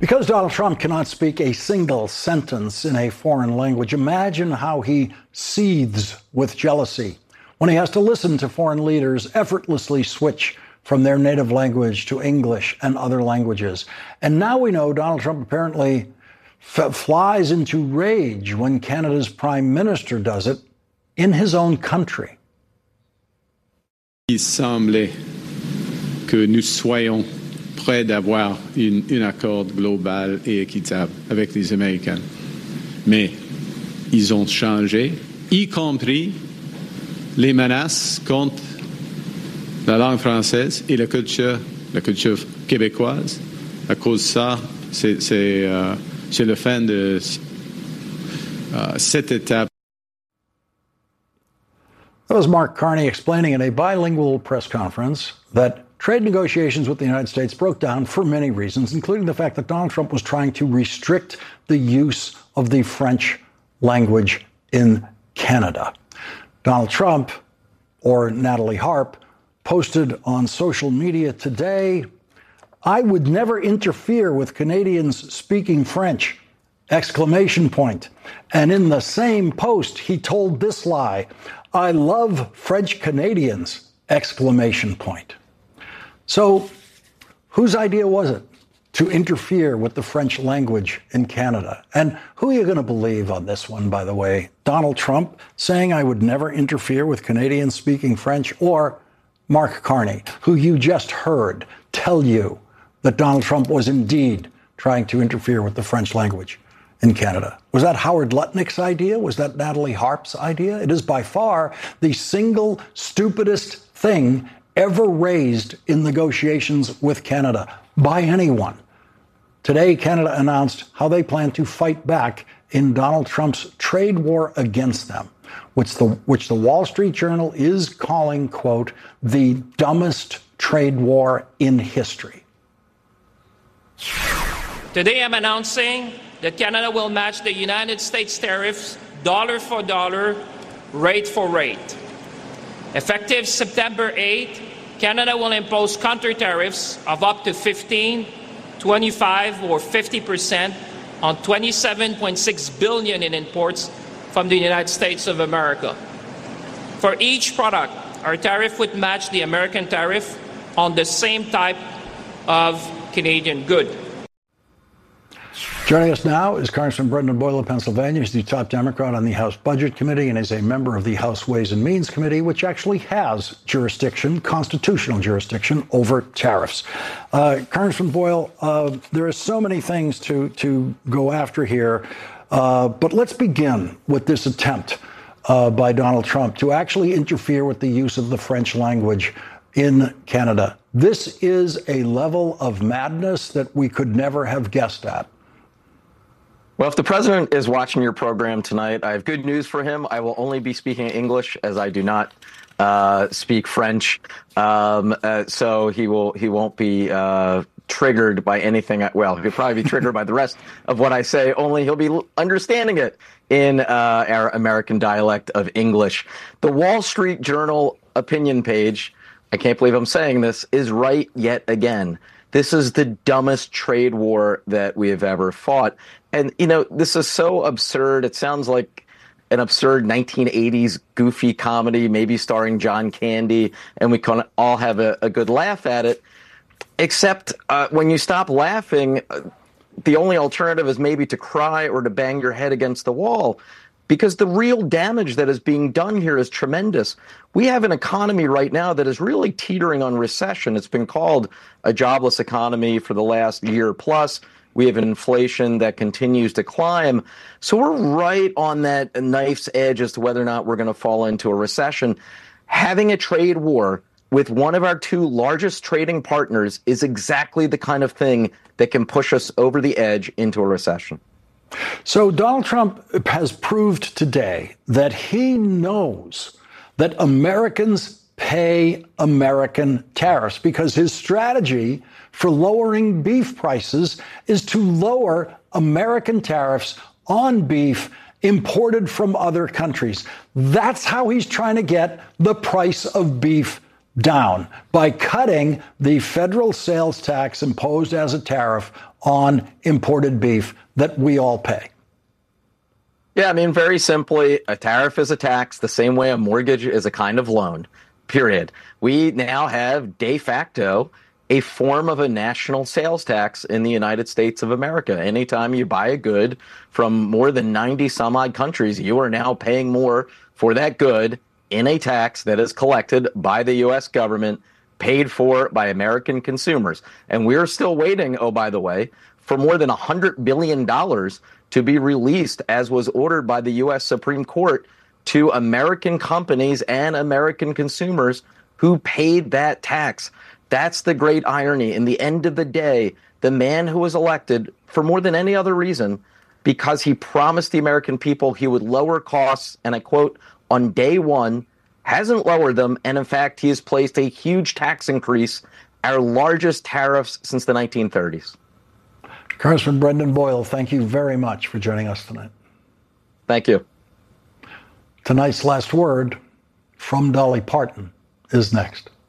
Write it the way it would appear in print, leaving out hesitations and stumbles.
Because Donald Trump cannot speak a single sentence in a foreign language, imagine how he seethes with jealousy when he has to listen to foreign leaders effortlessly switch from their native language to English and other languages. And now we know Donald Trump apparently flies into rage when Canada's prime minister does it in his own country. Il semblait que nous soyons près d'avoir un accord global et équitable avec les Américains. Mais ils ont changé, y compris les menaces contre la langue française et la culture québécoise. À cause de ça, c'est la fin de cette étape. That was Mark Carney explaining in a bilingual press conference that trade negotiations with the United States broke down for many reasons, including the fact that Donald Trump was trying to restrict the use of the French language in Canada. Donald Trump, or Natalie Harp, posted on social media today, "I would never interfere with Canadians speaking French!" Exclamation point. And in the same post, he told this lie, "I love French Canadians!" Exclamation point. So whose idea was it to interfere with the French language in Canada? And who are you going to believe on this one, by the way? Donald Trump saying I would never interfere with Canadians speaking French, or Mark Carney, who you just heard tell you that Donald Trump was indeed trying to interfere with the French language in Canada? Was that Howard Lutnick's idea? Was that Natalie Harp's idea? It is by far the single stupidest thing ever raised in negotiations with Canada by anyone. Today, Canada announced how they plan to fight back in Donald Trump's trade war against them, which the Wall Street Journal is calling, quote, the dumbest trade war in history. Today, I'm announcing that Canada will match the United States tariffs dollar for dollar, rate for rate. Effective September 8, Canada will impose counter tariffs of up to 15, 25, or 50% on $27.6 billion in imports from the United States of America. For each product, our tariff would match the American tariff on the same type of Canadian good. Joining us now is Congressman Brendan Boyle of Pennsylvania. He's the top Democrat on the House Budget Committee and is a member of the House Ways and Means Committee, which actually has jurisdiction, constitutional jurisdiction, over tariffs. Congressman Boyle, there are so many things to go after here, but let's begin with this attempt by Donald Trump to actually interfere with the use of the French language in Canada. This is a level of madness that we could never have guessed at. Well, if the president is watching your program tonight, I have good news for him. I will only be speaking English, as I do not speak French. So he won't be triggered by anything. Well, he'll probably be triggered by the rest of what I say, only he'll be understanding it in our American dialect of English. The Wall Street Journal opinion page, I can't believe I'm saying this, is right yet again. This is the dumbest trade war that we have ever fought. And, you know, this is so absurd. It sounds like an absurd 1980s goofy comedy, maybe starring John Candy, and we can all have a good laugh at it. Except when you stop laughing, the only alternative is maybe to cry or to bang your head against the wall, because the real damage that is being done here is tremendous. We have an economy right now that is really teetering on recession. It's been called a jobless economy for the last year plus. We have an inflation that continues to climb. So we're right on that knife's edge as to whether or not we're going to fall into a recession. Having a trade war with one of our two largest trading partners is exactly the kind of thing that can push us over the edge into a recession. So Donald Trump has proved today that he knows that Americans pay American tariffs, because his strategy for lowering beef prices is to lower American tariffs on beef imported from other countries. That's how he's trying to get the price of beef down by cutting the federal sales tax imposed as a tariff on imported beef that we all pay? Yeah, I mean, very simply, a tariff is a tax the same way a mortgage is a kind of loan, period. We now have de facto a form of a national sales tax in the United States of America. Anytime you buy a good from more than 90 some odd countries, you are now paying more for that good in a tax that is collected by the U.S. government, paid for by American consumers. And we're still waiting, oh, by the way, for more than $100 billion to be released, as was ordered by the U.S. Supreme Court, to American companies and American consumers who paid that tax. That's the great irony. In the end of the day, the man who was elected for more than any other reason, because he promised the American people he would lower costs, and I quote, on day one, hasn't lowered them. And in fact, he has placed a huge tax increase, our largest tariffs since the 1930s. Congressman Brendan Boyle, thank you very much for joining us tonight. Thank you. Tonight's last word from Dolly Parton is next.